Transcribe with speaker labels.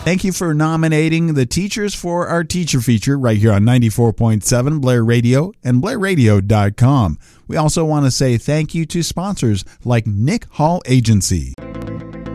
Speaker 1: Thank you for nominating the teachers for our teacher feature right here on 94.7 Blair Radio and BlairRadio.com. We also want to say thank you to sponsors like Nick Hall Agency.